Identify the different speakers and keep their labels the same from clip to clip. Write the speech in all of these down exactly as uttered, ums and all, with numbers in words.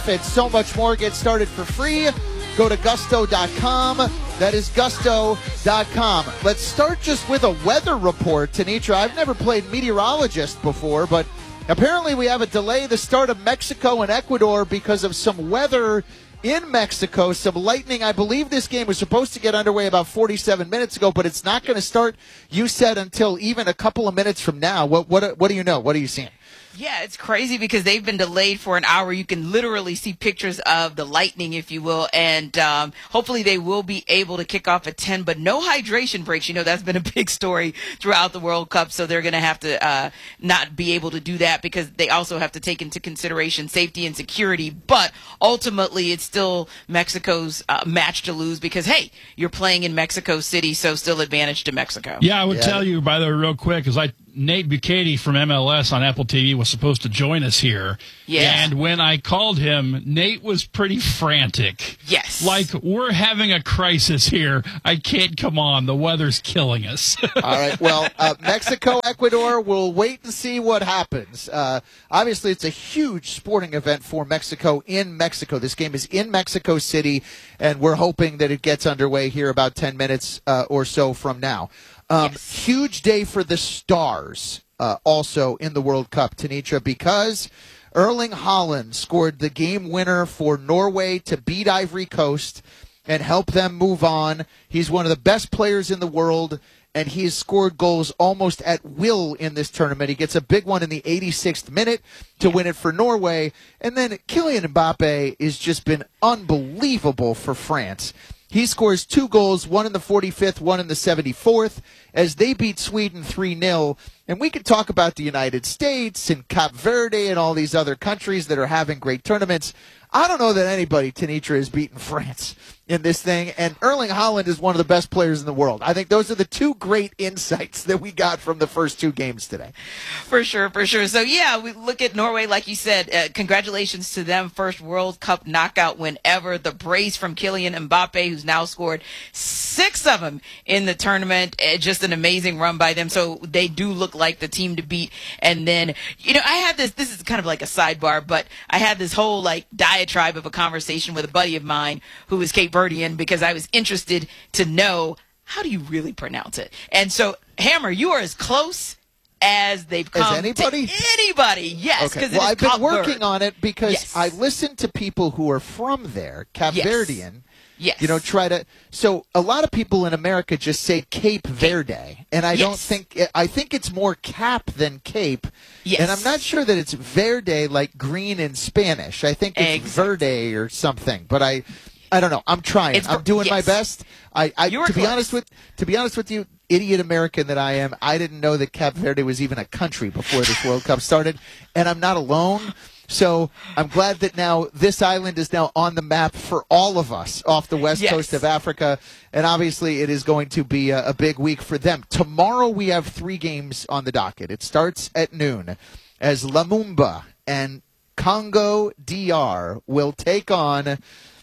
Speaker 1: And so much more. Get started for free. Go to gusto dot com. That is gusto dot com. Let's start just with a weather report, Tanitra. I've never played meteorologist before, but apparently we have a delay the start of Mexico and Ecuador because of some weather in Mexico, some lightning. I believe this game was supposed to get underway about forty-seven minutes ago, but it's not going to start, you said, until even a couple of minutes from now. What, what, what do you know? What are you seeing?
Speaker 2: Yeah, it's crazy because they've been delayed for an hour. You can literally see pictures of the lightning, if you will, and um, hopefully they will be able to kick off at ten, but no hydration breaks. You know, that's been a big story throughout the World Cup, so they're going to have to uh, not be able to do that because they also have to take into consideration safety and security, but ultimately it's still Mexico's uh, match to lose because, hey, you're playing in Mexico City, so still advantage to Mexico.
Speaker 3: Yeah, I would
Speaker 1: yeah.
Speaker 3: tell you, by the way, real quick, because I Nate Bukaty from M L S on Apple T V was supposed to join us here.
Speaker 2: Yeah.
Speaker 3: And when I called him, Nate was pretty frantic.
Speaker 2: Yes.
Speaker 3: Like, we're having a crisis here. I can't come on. The weather's killing us.
Speaker 1: All right. Well, uh, Mexico, Ecuador, we'll wait and see what happens. Uh, obviously, it's a huge sporting event for Mexico in Mexico. This game is in Mexico City, and we're hoping that it gets underway here about ten minutes uh, or so from now. Um,
Speaker 2: yes.
Speaker 1: Huge day for the Stars uh, also in the World Cup, Tanitra, because Erling Haaland scored the game winner for Norway to beat Ivory Coast and help them move on. He's one of the best players in the world, and he has scored goals almost at will in this tournament. He gets a big one in the eighty-sixth minute to win it for Norway. And then Kylian Mbappe has just been unbelievable for France. He scores two goals, one in the forty-fifth, one in the seventy-fourth, as they beat Sweden three nil. And we could talk about the United States and Cape Verde and all these other countries that are having great tournaments. I don't know that anybody, Tanitra, has beaten France in this thing, and Erling Haaland is one of the best players in the world. I think those are the two great insights that we got from the first two games today.
Speaker 2: For sure, for sure. So, yeah, we look at Norway, like you said, uh, congratulations to them. First World Cup knockout win ever. The brace from Kylian Mbappe, who's now scored six of them in the tournament. Uh, just an amazing run by them. So they do look like the team to beat. And then, you know, I had this, this is kind of like a sidebar, but I had this whole, like, diatribe of a conversation with a buddy of mine who is Cape Verdean because I was interested to know, how do you really pronounce it? And so, Hammer, you are as close as they've come
Speaker 1: as anybody?
Speaker 2: to anybody. Yes.
Speaker 1: Okay. Well, I've been working
Speaker 2: Bird.
Speaker 1: on it because
Speaker 2: yes.
Speaker 1: I listen to people who are from there, Cape
Speaker 2: yes.
Speaker 1: Verdean.
Speaker 2: Yes.
Speaker 1: You know, try to. So a lot of people in America just say Cape Verde, and I
Speaker 2: yes.
Speaker 1: don't think. I think it's more Cap than Cape.
Speaker 2: Yes.
Speaker 1: And I'm not sure that it's Verde like green in Spanish. I think it's
Speaker 2: exactly.
Speaker 1: Verde or something. But I, I don't know. I'm trying.
Speaker 2: It's,
Speaker 1: I'm doing
Speaker 2: yes.
Speaker 1: my best. I, I
Speaker 2: You were
Speaker 1: to be
Speaker 2: close.
Speaker 1: honest with to be honest with you, idiot American that I am, I didn't know that Cape Verde was even a country before this World Cup started, and I'm not alone. So I'm glad that now this island is now on the map for all of us off the west
Speaker 2: yes.
Speaker 1: coast of Africa. And obviously it is going to be a, a big week for them. Tomorrow we have three games on the docket. It starts at noon as Lumumba and Congo D R will take on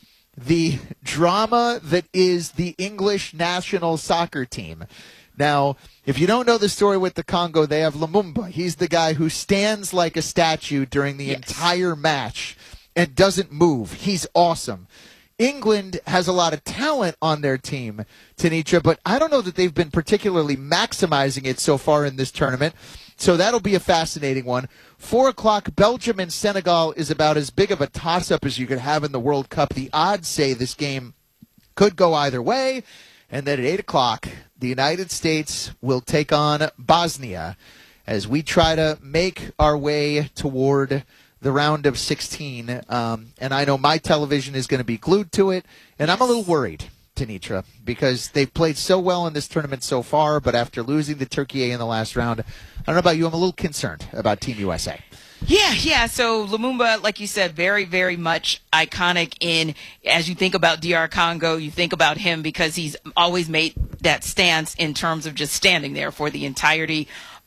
Speaker 1: the drama that is the English national soccer team. Now, if you don't know the story with the Congo, they have Lumumba. He's the guy who stands like a statue during the
Speaker 2: yes.
Speaker 1: entire match and doesn't move. He's awesome. England has a lot of talent on their team, Tanitra, but I don't know that they've been particularly maximizing it so far in this tournament. So that'll be a fascinating one. Four o'clock, Belgium and Senegal is about as big of a toss-up as you could have in the World Cup. The odds say this game could go either way. And then at eight o'clock, the United States will take on Bosnia as we try to make our way toward the round of sixteen. Um, and I know my television is going to be glued to it, and I'm a little worried, Tanitra, because they've played so well in this tournament so far, but after losing to Turkey in the last round, I don't know about you, I'm a little concerned about Team U S A.
Speaker 2: Yeah, yeah. So Lumumba, like you said, very, very much iconic in, as you think about D R Congo, you think about him because he's always made that stance in terms of just standing there for the entirety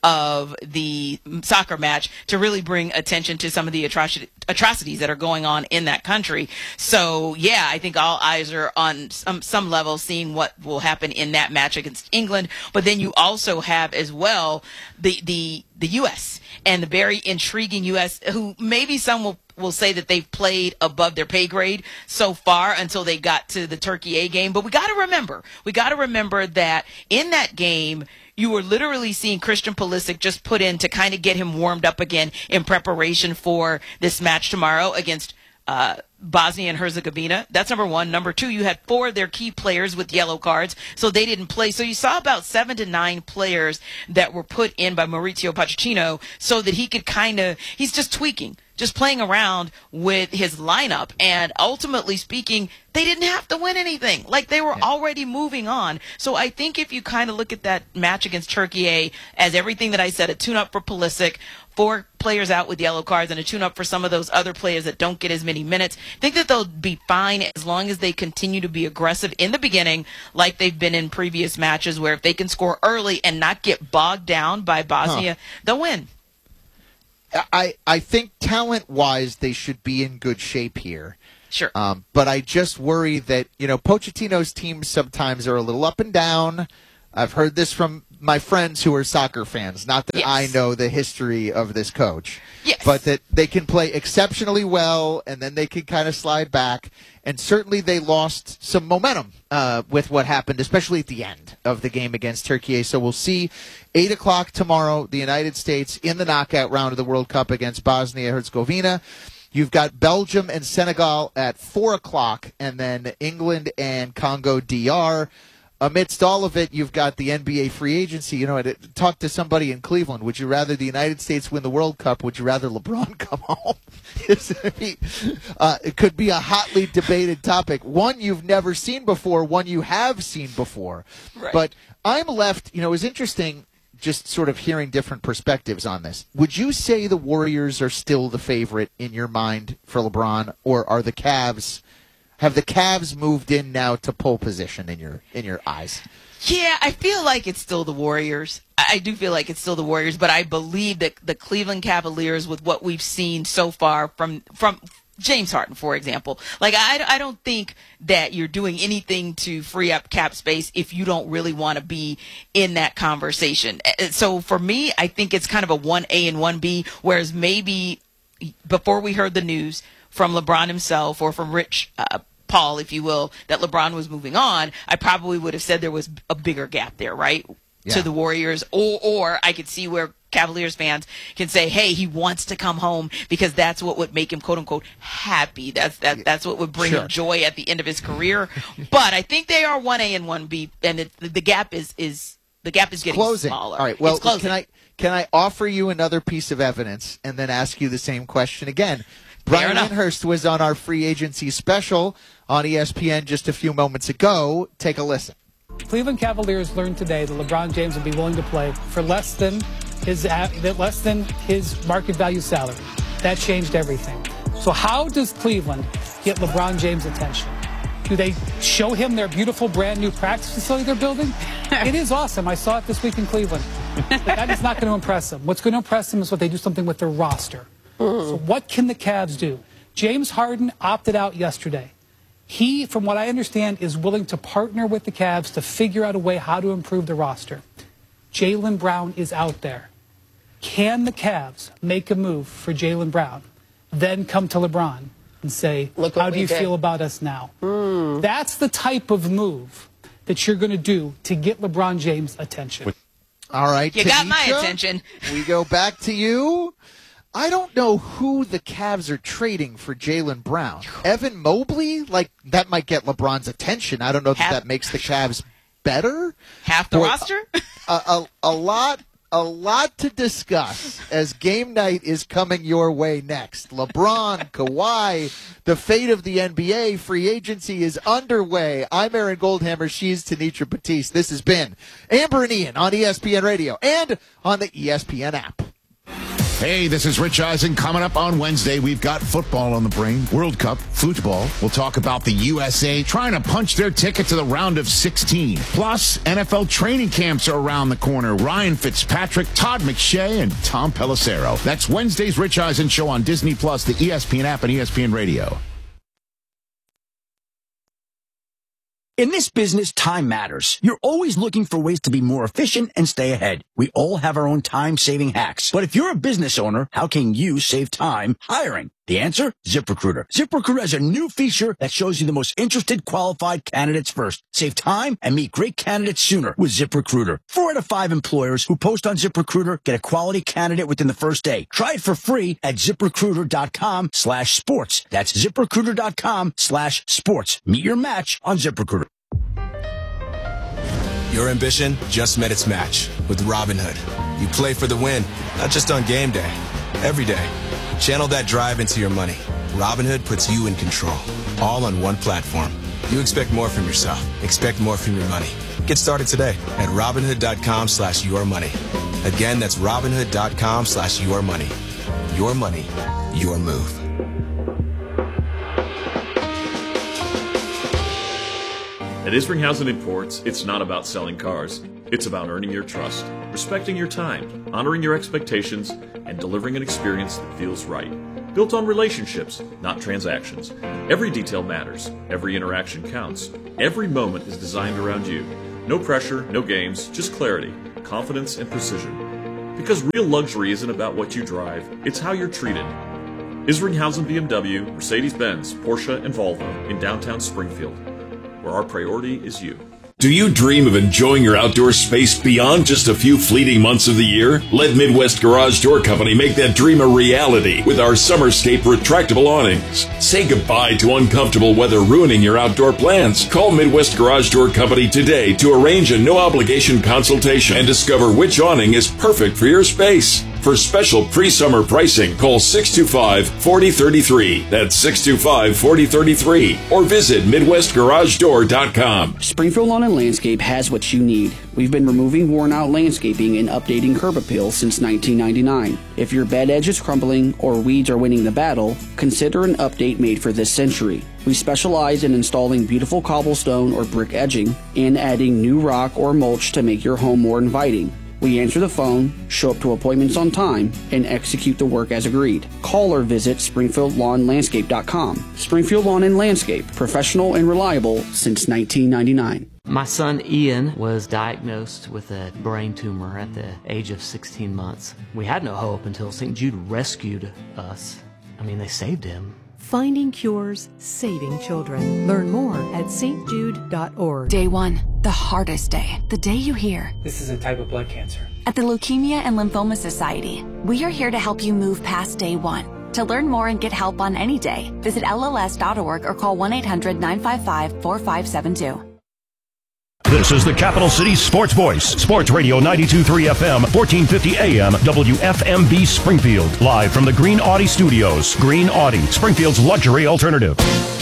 Speaker 2: of the soccer match to really bring attention to some of the atroci- atrocities that are going on in that country. So, yeah, I think all eyes are on some, some level seeing what will happen in that match against England. But then you also have as well the the, the U S and the very intriguing U S, who maybe some will will say that they've played above their pay grade so far until they got to the Turkey A game. But we got to remember, we got to remember that in that game, you were literally seeing Christian Pulisic just put in to kind of get him warmed up again in preparation for this match tomorrow against uh, Bosnia and Herzegovina. That's number one. Number two, you had four of their key players with yellow cards, so they didn't play. So you saw about seven to nine players that were put in by Mauricio Pochettino so that he could kind of, he's just tweaking, just playing around with his lineup. And ultimately speaking, they didn't have to win anything. Like, they were already moving on. So I think if you kind of look at that match against Turkey A as everything that I said, a tune-up for Pulisic, four players out with yellow cards, and a tune-up for some of those other players that don't get as many minutes, I think that they'll be fine as long as they continue to be aggressive in the beginning like they've been in previous matches, where if they can score early and not get bogged down by Bosnia, huh. they'll win.
Speaker 1: I, I think talent-wise they should be in good shape here.
Speaker 2: Sure.
Speaker 1: Um, but I just worry that, you know, Pochettino's teams sometimes are a little up and down. I've heard this from my friends who are soccer fans. Not that
Speaker 2: yes.
Speaker 1: I know the history of this coach.
Speaker 2: Yes.
Speaker 1: But that they can play exceptionally well, and then they can kind of slide back. And certainly they lost some momentum uh, with what happened, especially at the end of the game against Turkey. So we'll see eight o'clock tomorrow, the United States in the knockout round of the World Cup against Bosnia-Herzegovina. You've got Belgium and Senegal at four o'clock, and then England and Congo D R. Amidst all of it, you've got the N B A free agency. You know, I talked to somebody in Cleveland. Would you rather the United States win the World Cup? Would you rather LeBron come home? uh, it could be a hotly debated topic. One you've never seen before, one you have seen before.
Speaker 2: Right.
Speaker 1: But I'm left, you know, it was interesting just sort of hearing different perspectives on this. Would you say the Warriors are still the favorite in your mind for LeBron, or are the Cavs... Have the Cavs moved in now to pole position in your in your eyes?
Speaker 2: Yeah, I feel like it's still the Warriors. I do feel like it's still the Warriors, but I believe that the Cleveland Cavaliers, with what we've seen so far from from James Harden, for example, like I, I don't think that you're doing anything to free up cap space if you don't really want to be in that conversation. So for me, I think it's kind of a one A and one B, whereas maybe before we heard the news from LeBron himself or from Rich uh, Paul, if you will, that LeBron was moving on, I probably would have said there was a bigger gap there, right, yeah. to the Warriors. Or, or I could see where Cavaliers fans can say, hey, he wants to come home because that's what would make him, quote unquote, happy. That's that, that's what would bring
Speaker 1: sure.
Speaker 2: him joy at the end of his career. But I think they are one A and one B, and it, the gap is is the gap is getting
Speaker 1: closing.
Speaker 2: smaller.
Speaker 1: All right. Well,
Speaker 2: it's closing.
Speaker 1: can I can I offer you another piece of evidence and then ask you the same question again? Brian Windhorst was on our free agency special on E S P N just a few moments ago. Take a listen.
Speaker 4: Cleveland Cavaliers learned today that LeBron James would be willing to play for less than his less than his market value salary. That changed everything. So how does Cleveland get LeBron James' attention? Do they show him their beautiful brand new practice facility they're building? It is awesome. I saw it this week in Cleveland. But that is not going to impress him. What's going to impress him is what they do something with their roster. So what can the Cavs do? James Harden opted out yesterday. He, from what I understand, is willing to partner with the Cavs to figure out a way how to improve the roster. Jaylen Brown is out there. Can the Cavs make a move for Jaylen Brown, then come to LeBron and say, how do you did. feel about us now? Mm. That's the type of move that you're going to do to get LeBron James' attention.
Speaker 1: All right,
Speaker 2: you
Speaker 1: Tanisha,
Speaker 2: got my attention.
Speaker 1: We go back to you. I don't know who the Cavs are trading for Jaylen Brown. Evan Mobley? Like, that might get LeBron's attention. I don't know that
Speaker 2: half,
Speaker 1: that makes the Cavs better.
Speaker 2: Half the
Speaker 1: or,
Speaker 2: roster?
Speaker 1: A, a, a lot a lot to discuss as game night is coming your way next. LeBron, Kawhi, the fate of the N B A, free agency is underway. I'm Aaron Goldhammer. She's Tanitra Batiste. This has been Amber and Ian on E S P N Radio and on the E S P N app.
Speaker 5: Hey, this is Rich Eisen. Coming up on Wednesday, we've got football on the brain. World Cup, football. We'll talk about the U S A trying to punch their ticket to the round of sixteen. Plus, N F L training camps are around the corner. Ryan Fitzpatrick, Todd McShay, and Tom Pelissero. That's Wednesday's Rich Eisen Show on Disney Plus, the E S P N app, and E S P N Radio.
Speaker 6: In this business, time matters. You're always looking for ways to be more efficient and stay ahead. We all have our own time-saving hacks. But if you're a business owner, how can you save time hiring? The answer? ZipRecruiter. ZipRecruiter has a new feature that shows you the most interested qualified candidates first. Save time and meet great candidates sooner with ZipRecruiter. Four out of five employers who post on ZipRecruiter get a quality candidate within the first day. Try it for free at ZipRecruiter.com slash sports. That's ZipRecruiter.com slash sports. Meet your match on ZipRecruiter.
Speaker 7: Your ambition just met its match with Robinhood. You play for the win, not just on game day, every day. Channel that drive into your money. Robinhood puts you in control, all on one platform. You expect more from yourself. Expect more from your money. Get started today at Robinhood.com slash your money. Again, that's Robinhood.com slash your money. Your money, your move.
Speaker 8: At Isringhausen Imports, it's not about selling cars. It's about earning your trust, respecting your time, honoring your expectations, and delivering an experience that feels right. Built on relationships, not transactions. Every detail matters. Every interaction counts. Every moment is designed around you. No pressure, no games, just clarity, confidence, and precision. Because real luxury isn't about what you drive, it's how you're treated. Isringhausen B M W, Mercedes-Benz, Porsche, and Volvo in downtown Springfield, where our priority is you.
Speaker 9: Do you dream of enjoying your outdoor space beyond just a few fleeting months of the year? Let Midwest Garage Door Company make that dream a reality with our Summerscape retractable awnings. Say goodbye to uncomfortable weather ruining your outdoor plans. Call Midwest Garage Door Company today to arrange a no-obligation consultation and discover which awning is perfect for your space. For special pre-summer pricing, call six two five, four zero three three. That's six two five, four zero three three. Or visit Midwest Garage Door dot com.
Speaker 10: Springfield Lawn and Landscape has what you need. We've been removing worn-out landscaping and updating curb appeal since nineteen ninety-nine. If your bed edge is crumbling or weeds are winning the battle, consider an update made for this century. We specialize in installing beautiful cobblestone or brick edging and adding new rock or mulch to make your home more inviting. We answer the phone, show up to appointments on time, and execute the work as agreed. Call or visit Springfield Lawn Landscape dot com. Springfield Lawn and Landscape, professional and reliable since nineteen ninety-nine.
Speaker 11: My son Ian was diagnosed with a brain tumor at the age of sixteen months. We had no hope until Saint Jude rescued us. I mean, they saved him.
Speaker 12: Finding cures, saving children. Learn more at S T Jude dot org.
Speaker 13: Day one, the hardest day. The day you hear,
Speaker 4: This is a type of blood cancer.
Speaker 13: At the Leukemia and Lymphoma Society, we are here to help you move past day one. To learn more and get help on any day, visit L L S dot org or call one eight hundred, nine five five, four five seven two.
Speaker 14: This is the Capital City Sports Voice, Sports Radio ninety-two point three F M, fourteen fifty A M, W F M B Springfield. Live from the Green Audi Studios. Green Audi, Springfield's luxury alternative.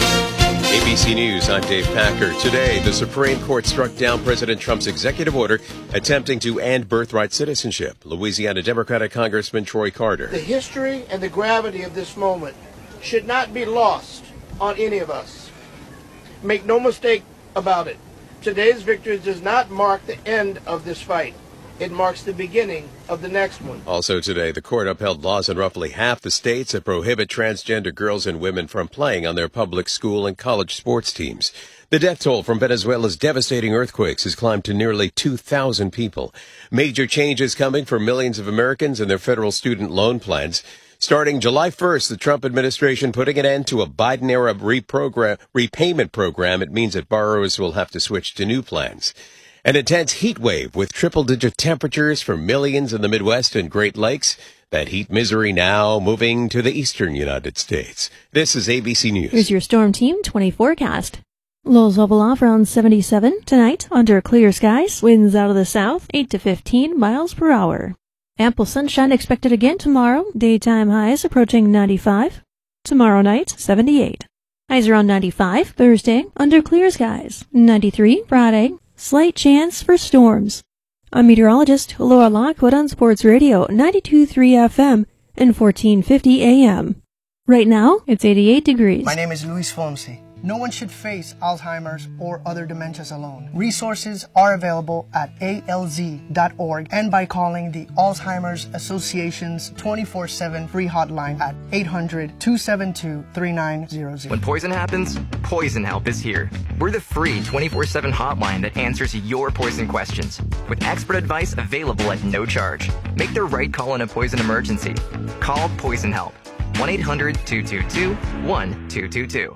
Speaker 15: A B C News, I'm Dave Packer. Today, the Supreme Court struck down President Trump's executive order attempting to end birthright citizenship. Louisiana Democratic Congressman Troy Carter.
Speaker 16: The history and the gravity of this moment should not be lost on any of us. Make no mistake about it. Today's victory does not mark the end of this fight. It marks the beginning of the next one.
Speaker 15: Also today, the court upheld laws in roughly half the states that prohibit transgender girls and women from playing on their public school and college sports teams. The death toll from Venezuela's devastating earthquakes has climbed to nearly two thousand people. Major changes coming for millions of Americans and their federal student loan plans. Starting July first, the Trump administration putting an end to a Biden-era reprogram, repayment program. It means that borrowers will have to switch to new plans. An intense heat wave with triple-digit temperatures for millions in the Midwest and Great Lakes. That heat misery now moving to the eastern United States. This is A B C News.
Speaker 17: Here's your Storm Team twenty forecast. Lows level off around seventy-seven. Tonight, under clear skies, winds out of the south, eight to fifteen miles per hour. Ample sunshine expected again tomorrow. Daytime highs approaching ninety-five. Tomorrow night, seventy-eight. Highs around ninety-five. Thursday, under clear skies. ninety-three. Friday, slight chance for storms. I'm meteorologist Laura Lockwood on Sports Radio ninety-two point three F M, and fourteen fifty A M. Right now, it's eighty-eight degrees.
Speaker 18: My name is Luis Fonsi. No one should face Alzheimer's or other dementias alone. Resources are available at A L Z dot org and by calling the Alzheimer's Association's twenty-four seven free hotline at eight hundred, two seven two, three nine zero zero.
Speaker 19: When poison happens, Poison Help is here. We're the free twenty-four seven hotline that answers your poison questions, with expert advice available at no charge. Make the right call in a poison emergency. Call Poison Help. one eight hundred, two two two, one two two two.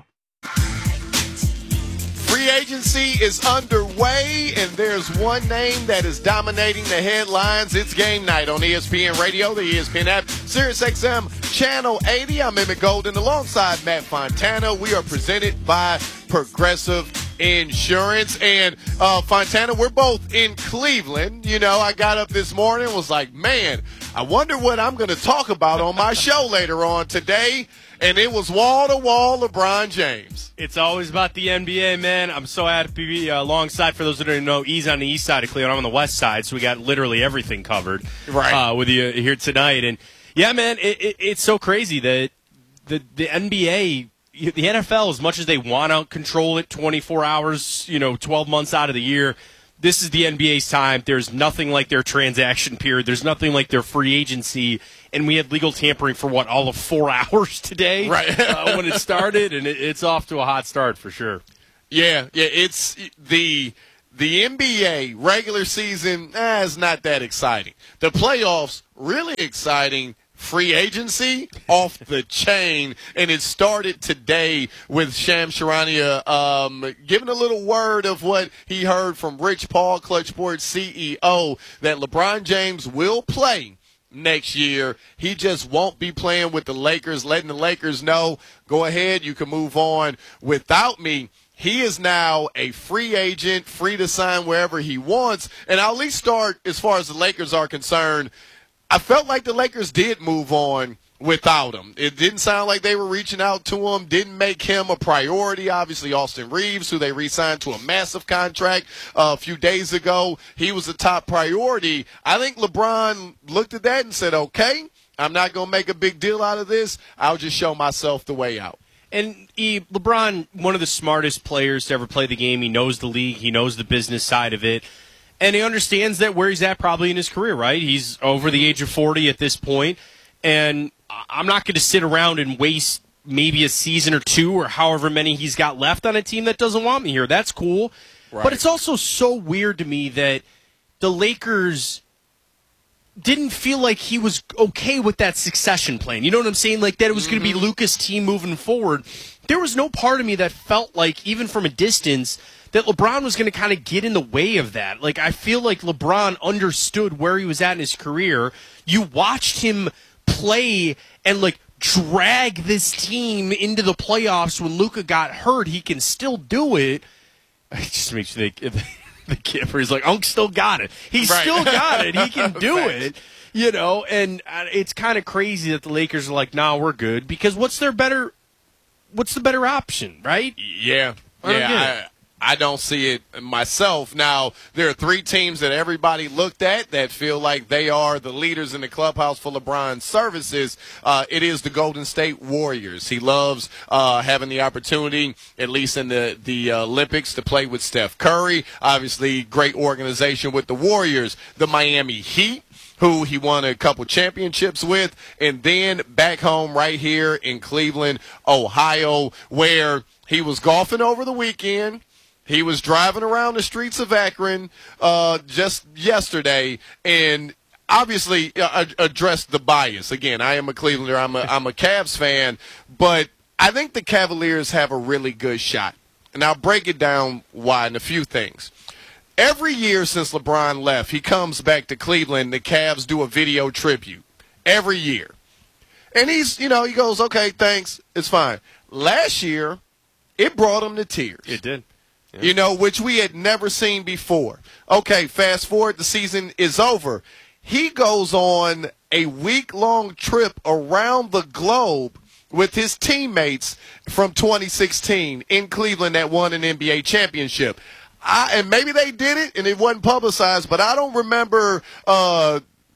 Speaker 20: Free agency is underway, and there's one name that is dominating the headlines. It's game night on E S P N Radio, the E S P N app, Sirius X M Channel eighty. I'm Emmett Golden alongside Matt Fontana. We are presented by Progressive Insurance. And uh, Fontana, we're both in Cleveland. You know, I got up this morning and was like, man, I wonder what I'm going to talk about on my show later on today. And it was wall-to-wall LeBron James.
Speaker 21: It's always about the N B A, man. I'm so happy to be uh, alongside. For those that don't know, he's on the east side of Cleveland. I'm on the west side, so we got literally everything covered
Speaker 20: right.
Speaker 21: uh, with you here tonight. And, yeah, man, it, it, it's so crazy that the, the N B A, the N F L, as much as they want to control it twenty-four hours, you know, twelve months out of the year, this is the N B A's time. There's nothing like their transaction period. There's nothing like their free agency. And we had legal tampering for, what, all of four hours today
Speaker 20: right.
Speaker 21: uh, when it started, and it, it's off to a hot start for sure.
Speaker 20: Yeah, yeah, it's the the N B A regular season eh, is not that exciting. The playoffs, really exciting. Free agency, off the chain, and it started today with Shams Charania um, giving a little word of what he heard from Rich Paul, Clutch Sports C E O, that LeBron James will play next year. He just won't be playing with the Lakers, letting the Lakers know, go ahead, you can move on without me. He is now a free agent, free to sign wherever he wants, and I'll at least start as far as the Lakers are concerned. I felt like the Lakers did move on without him. It didn't sound like they were reaching out to him, didn't make him a priority. Obviously, Austin Reeves, who they re-signed to a massive contract uh, a few days ago, he was a top priority. I think LeBron looked at that and said, okay, I'm not going to make a big deal out of this. I'll just show myself the way out.
Speaker 21: And he, LeBron, one of the smartest players to ever play the game. He knows the league. He knows the business side of it. And he understands that where he's at probably in his career, right? He's over the age of forty at this point, and I'm not going to sit around and waste maybe a season or two or however many he's got left on a team that doesn't want me here. That's cool. Right. But it's also so weird to me that the Lakers didn't feel like he was okay with that succession plan. You know what I'm saying? Like that it was mm-hmm. going to be Luka's team moving forward. There was no part of me that felt like, even from a distance, that LeBron was going to kind of get in the way of that. Like, I feel like LeBron understood where he was at in his career. You watched him play and, like, drag this team into the playoffs when Luka got hurt. He can still do it. It just makes me think the kid where he's like, Unc still got it. He's right. still got it. He can do it. You know, and it's kind of crazy that the Lakers are like, nah, we're good. Because what's their better, what's the better option, right?
Speaker 20: Yeah. I yeah, I don't see it myself. Now, there are three teams that everybody looked at that feel like they are the leaders in the clubhouse for LeBron's services. Uh, it is the Golden State Warriors. He loves uh, having the opportunity, at least in the, the uh, Olympics, to play with Steph Curry. Obviously, great organization with the Warriors. The Miami Heat, who he won a couple championships with, and then back home right here in Cleveland, Ohio, where he was golfing over the weekend. He was driving around the streets of Akron uh, just yesterday and obviously uh, addressed the bias. Again, I am a Clevelander. I'm a, I'm a Cavs fan, but I think the Cavaliers have a really good shot. And I'll break it down why in a few things. Every year since LeBron left, he comes back to Cleveland, the Cavs do a video tribute. Every year. And he's, you know, he goes, okay, thanks, it's fine. Last year, it brought him to tears.
Speaker 21: It did.
Speaker 20: Yeah. You know, which we had never seen before. Okay, fast forward, the season is over. He goes on a week-long trip around the globe with his teammates from twenty sixteen in Cleveland that won an N B A championship. I, and maybe they did it and it wasn't publicized, but I don't remember uh,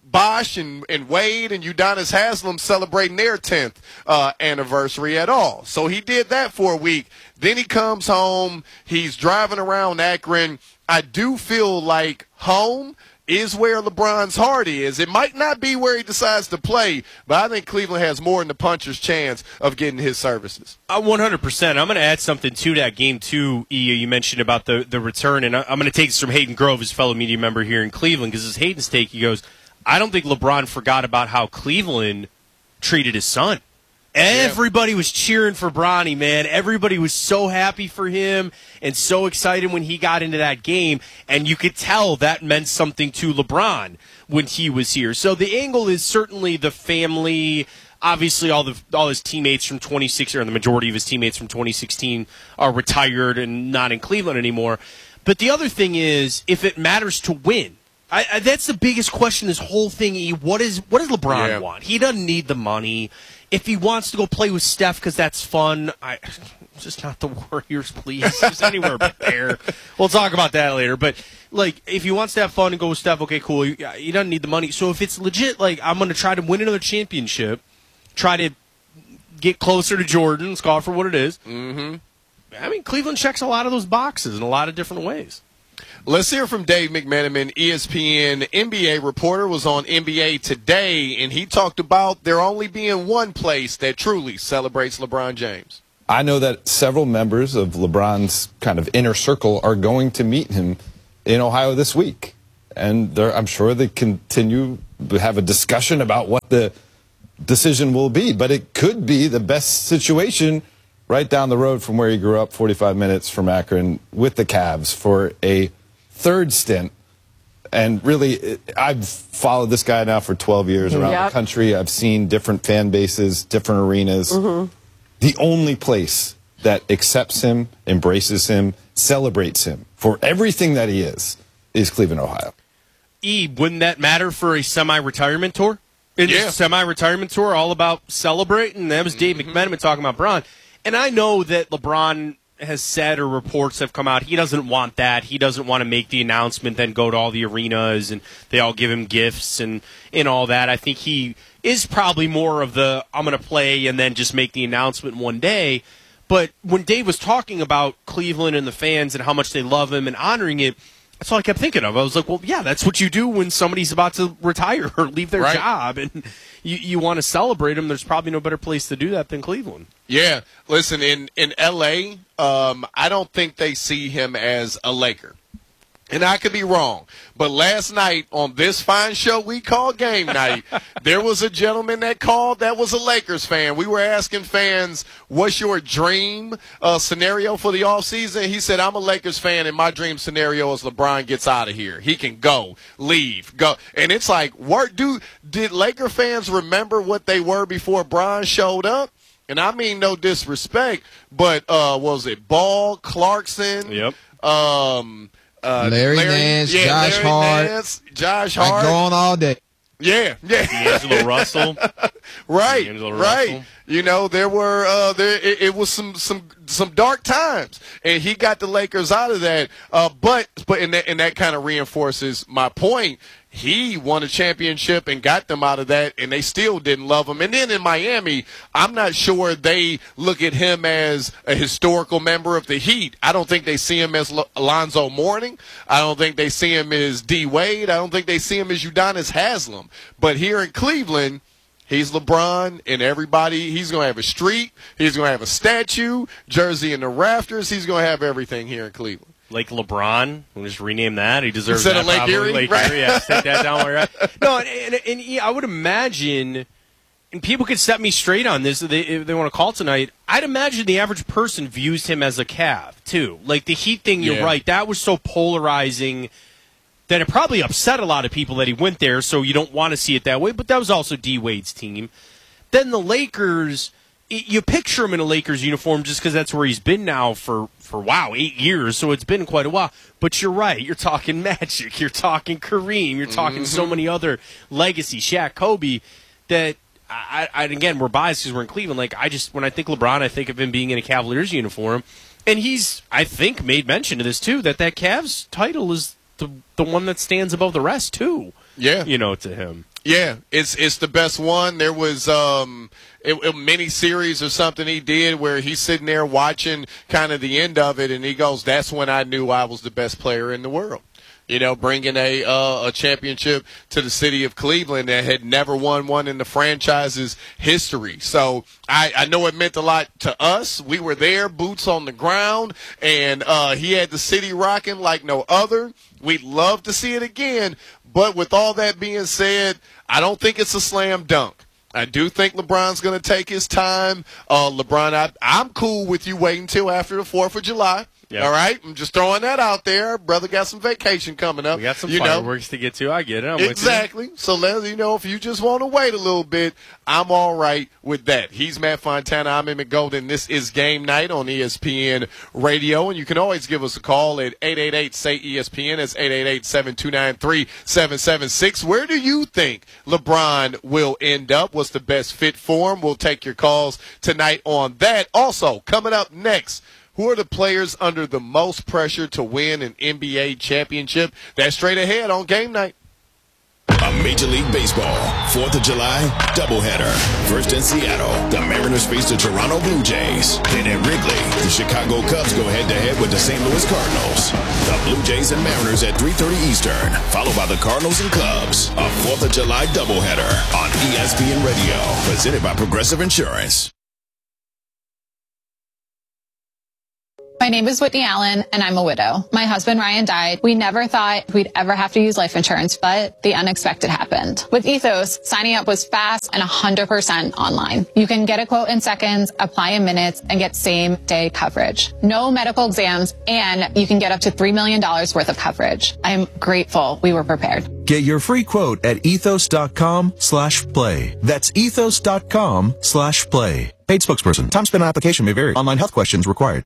Speaker 20: Bosh and, and Wade and Udonis Haslem celebrating their tenth uh, anniversary at all. So he did that for a week. Then he comes home. He's driving around Akron. I do feel like home is where LeBron's heart is. It might not be where he decides to play, but I think Cleveland has more than the puncher's chance of getting his services.
Speaker 21: Uh, one hundred percent. I'm going to add something to that game, too, E. You mentioned about the, the return, and I'm going to take this from Hayden Grove, his fellow media member here in Cleveland, because as Hayden's take, he goes, I don't think LeBron forgot about how Cleveland treated his son. Everybody was cheering for Bronny, man. Everybody was so happy for him and so excited when he got into that game. And you could tell that meant something to LeBron when he was here. So the angle is certainly the family. Obviously, all the all his teammates from twenty sixteen, or the majority of his teammates from twenty sixteen, are retired and not in Cleveland anymore. But the other thing is, if it matters to win, I, I, that's the biggest question. This whole thing, E, what is what does LeBron
Speaker 20: Yeah.
Speaker 21: want? He doesn't need the money. If he wants to go play with Steph because that's fun, I just not the Warriors, please. Just anywhere but there. We'll talk about that later. But like, if he wants to have fun and go with Steph, okay, cool. He, he doesn't need the money. So if it's legit, like I'm going to try to win another championship, try to get closer to Jordan, let's call it for what it is.
Speaker 20: Mm-hmm.
Speaker 21: I mean, Cleveland checks a lot of those boxes in a lot of different ways.
Speaker 20: Let's hear from Dave McMenamin, E S P N N B A reporter, was on N B A Today, and he talked about there only being one place that truly celebrates LeBron James.
Speaker 3: I know that several members of LeBron's kind of inner circle are going to meet him in Ohio this week. And I'm sure they continue to have a discussion about what the decision will be. But it could be the best situation right down the road from where he grew up, forty-five minutes from Akron, with the Cavs for a third stint. And really, I've followed this guy now for twelve years around
Speaker 22: Yep.
Speaker 3: the country. I've seen different fan bases, different arenas.
Speaker 22: Mm-hmm.
Speaker 3: The only place that accepts him, embraces him, celebrates him for everything that he is, is Cleveland, Ohio.
Speaker 21: E, wouldn't that matter for a semi-retirement tour? It's
Speaker 20: Yeah.
Speaker 21: a semi-retirement tour all about celebrating. That was Dave McMenamin talking about Bron. And I know that LeBron has said, or reports have come out, he doesn't want that. He doesn't want to make the announcement, then go to all the arenas, and they all give him gifts and, and all that. I think he is probably more of the, I'm going to play and then just make the announcement one day. But when Dave was talking about Cleveland and the fans and how much they love him and honoring it, that's all I kept thinking of. I was like, well, yeah, that's what you do when somebody's about to retire or leave their
Speaker 20: Right.
Speaker 21: job, and you, you want to celebrate them. There's probably no better place to do that than Cleveland.
Speaker 20: Yeah, listen, in, in L A, um, I don't think they see him as a Laker. And I could be wrong. But last night on this fine show we call Game Night, there was a gentleman that called that was a Lakers fan. We were asking fans, what's your dream uh, scenario for the offseason? He said, I'm a Lakers fan, and my dream scenario is LeBron gets out of here. He can go, leave, go. And it's like, what do, did Laker fans remember what they were before Bron showed up? And I mean no disrespect, but uh, was it Ball, Clarkson?
Speaker 21: Yep.
Speaker 20: Um, uh,
Speaker 23: Larry Nance,
Speaker 20: yeah,
Speaker 23: Josh
Speaker 20: Larry
Speaker 23: Hart.
Speaker 20: Nance, Josh
Speaker 23: I
Speaker 20: Hart.
Speaker 23: go on all day.
Speaker 20: Yeah, yeah.
Speaker 21: D'Angelo Russell.
Speaker 20: Right,
Speaker 21: D'Angelo
Speaker 20: right.
Speaker 21: Russell.
Speaker 20: You know, there were uh, there it, it was some some some dark times, and he got the Lakers out of that. Uh, but but and that, and that kind of reinforces my point. He won a championship and got them out of that, and they still didn't love him. And then in Miami, I'm not sure they look at him as a historical member of the Heat. I don't think they see him as L- Alonzo Mourning. I don't think they see him as D. Wade. I don't think they see him as Udonis Haslem. But here in Cleveland, he's LeBron, and everybody, he's going to have a street. He's going to have a statue, jersey in the rafters. He's going to have everything here in Cleveland.
Speaker 21: Lake LeBron. We'll just rename that. He deserves
Speaker 20: Instead
Speaker 21: that.
Speaker 20: of Lake
Speaker 21: probably.
Speaker 20: Erie?
Speaker 21: Lake
Speaker 20: Right.
Speaker 21: Erie, yeah, take that down where you're at. No, and, and, and yeah, I would imagine, and people could set me straight on this if they, if they want to call tonight, I'd imagine the average person views him as a Cav, too. Like, the Heat thing, you're
Speaker 20: Yeah.
Speaker 21: right, that was so polarizing that it probably upset a lot of people that he went there, so you don't want to see it that way, but that was also D. Wade's team. Then the Lakers, you picture him in a Lakers uniform just because that's where he's been now for, for, wow, eight years, so it's been quite a while. But you're right. You're talking Magic. You're talking Kareem. You're talking so many other legacy, Shaq, Kobe, that, I, I again, we're biased because we're in Cleveland. Like, I just, when I think LeBron, I think of him being in a Cavaliers uniform. And he's, I think, made mention of this, too, that that Cavs title is the the one that stands above the rest, too.
Speaker 20: Yeah.
Speaker 21: you know, to him.
Speaker 20: Yeah, it's it's the best one. There was um, a, a mini series or something he did where he's sitting there watching kind of the end of it, and he goes, "That's when I knew I was the best player in the world." You know, bringing a uh, a championship to the city of Cleveland that had never won one in the franchise's history. So I, I know it meant a lot to us. We were there, boots on the ground, and uh, he had the city rocking like no other. We'd love to see it again. But with all that being said, I don't think it's a slam dunk. I do think LeBron's going to take his time. Uh, LeBron, I, I'm cool with you waiting until after the fourth of July. Yep. All right? I'm just throwing that out there. Brother got some vacation coming up.
Speaker 21: We got some
Speaker 20: you
Speaker 21: fireworks
Speaker 20: know.
Speaker 21: to get to. I get it. I'm
Speaker 20: exactly.
Speaker 21: With you.
Speaker 20: So, let you know, if you just want to wait a little bit, I'm all right with that. He's Matt Fontana. I'm Emmett Golden. This is Game Night on E S P N Radio. And you can always give us a call at eight eight eight, S A Y, E S P N. That's eight eight eight, seven two nine, three seven seven six. Where do you think LeBron will end up? What's the best fit for him? We'll take your calls tonight on that. Also, coming up next, who are the players under the most pressure to win an N B A championship? That's straight ahead on Game Night.
Speaker 2: A Major League Baseball fourth of July doubleheader. First in Seattle, the Mariners face the Toronto Blue Jays. Then at Wrigley, the Chicago Cubs go head-to-head with the Saint Louis Cardinals. The Blue Jays and Mariners at three thirty Eastern, followed by the Cardinals and Cubs. A fourth of July doubleheader on E S P N Radio, presented by Progressive Insurance.
Speaker 22: My name is Whitney Allen, and I'm a widow. My husband, Ryan, died. We never thought we'd ever have to use life insurance, but the unexpected happened. With Ethos, signing up was fast and one hundred percent online. You can get a quote in seconds, apply in minutes, and get same-day coverage. No medical exams, and you can get up to three million dollars worth of coverage. I'm grateful we were prepared.
Speaker 23: Get your free quote at ethos.com slash play. That's ethos.com slash play. Paid spokesperson. Time spent on application may vary. Online health questions required.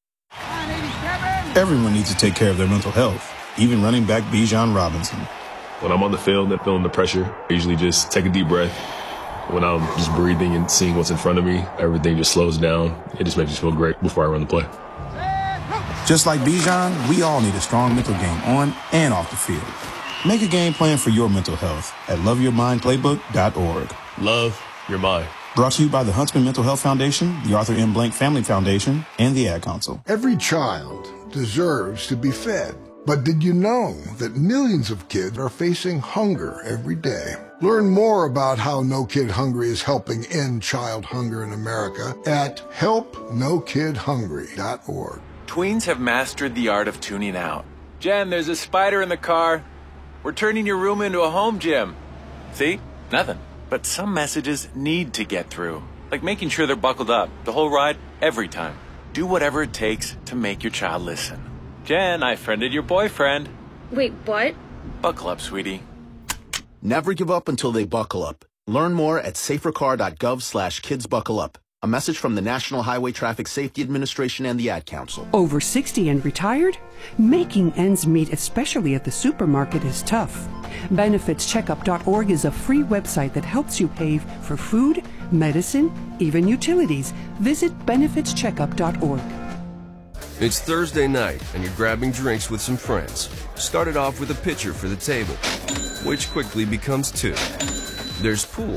Speaker 24: Everyone needs to take care of their mental health, even running back Bijan Robinson.
Speaker 25: When I'm on the field and feeling the pressure, I usually just take a deep breath. When I'm just breathing and seeing what's in front of me, everything just slows down. It just makes me feel great before I run the play.
Speaker 24: Just like Bijan, we all need a strong mental game on and off the field. Make a game plan for your mental health at love your mind playbook dot org.
Speaker 25: Love your mind.
Speaker 24: Brought to you by the Huntsman Mental Health Foundation, the Arthur M. Blank Family Foundation, and the Ad Council.
Speaker 26: Every child deserves to be fed. But did you know that millions of kids are facing hunger every day? Learn more about how No Kid Hungry is helping end child hunger in America at help no kid hungry dot org.
Speaker 27: Tweens have mastered the art of tuning out. Jen, there's a spider in the car. We're turning your room into a home gym. See? Nothing. But some messages need to get through, like making sure they're buckled up the whole ride, every time. Do whatever it takes to make your child listen. Jen, I friended your boyfriend.
Speaker 28: Wait, what?
Speaker 27: Buckle up, sweetie.
Speaker 29: Never give up until they buckle up. Learn more at safercar.gov slash kids buckle up. A message from the National Highway Traffic Safety Administration and the Ad Council.
Speaker 30: Over sixty and retired? Making ends meet, especially at the supermarket, is tough. benefits checkup dot org is a free website that helps you pay for food, medicine, even utilities. Visit benefits checkup dot org.
Speaker 31: It's Thursday night, and you're grabbing drinks with some friends. Started off with a pitcher for the table, which quickly becomes two. There's pool.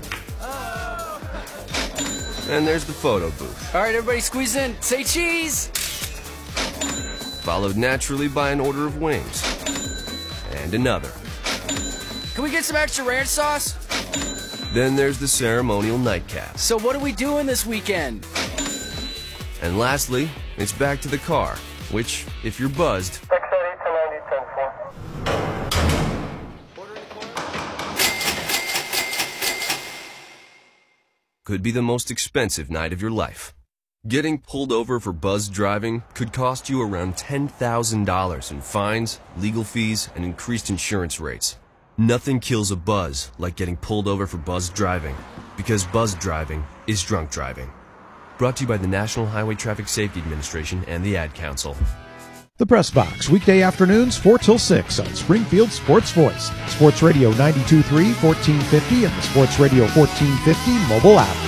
Speaker 31: And there's the photo booth.
Speaker 32: All right, everybody squeeze in. Say cheese!
Speaker 31: Followed naturally by an order of wings. And another.
Speaker 32: Can we get some extra ranch sauce?
Speaker 31: Then there's the ceremonial nightcap.
Speaker 32: So what are we doing this weekend?
Speaker 31: And lastly, it's back to the car, which, if you're buzzed, could be the most expensive night of your life. Getting pulled over for buzzed driving could cost you around ten thousand dollars in fines, legal fees, and increased insurance rates. Nothing kills a buzz like getting pulled over for buzzed driving, because buzzed driving is drunk driving. Brought to you by the National Highway Traffic Safety Administration and the Ad Council.
Speaker 33: The Press Box, weekday afternoons four till six on Springfield Sports Voice, Sports Radio ninety-two point three, fourteen fifty, and the Sports Radio fourteen fifty mobile app.